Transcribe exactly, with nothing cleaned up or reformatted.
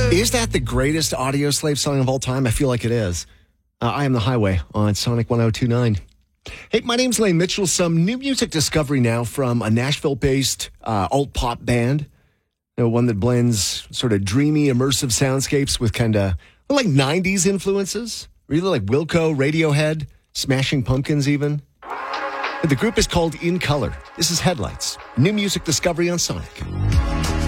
Is that the greatest Audio Slave song of all time? I feel like it is. Uh, I Am the Highway on Sonic one oh two point nine. Hey, my name's Lane Mitchell. Some new music discovery now from a Nashville-based uh, alt-pop band. You know, one that blends sort of dreamy, immersive soundscapes with kind of like nineties influences. Really like Wilco, Radiohead, Smashing Pumpkins even. The group is called In Color. This is Headlights. New music discovery on Sonic.